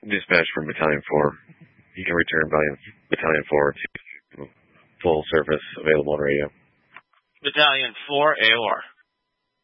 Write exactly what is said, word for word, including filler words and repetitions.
Dispatch from Battalion four. You can return by Battalion four to full service available on radio. Battalion four, A O R.